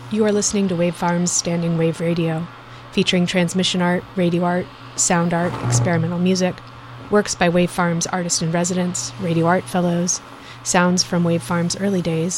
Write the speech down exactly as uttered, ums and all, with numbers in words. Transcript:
You are listening to Wave Farm's Standing Wave Radio, featuring transmission art, radio art, sound art, experimental music, works by Wave Farm's artist-in-residence, radio art fellows, sounds from Wave Farm's early days,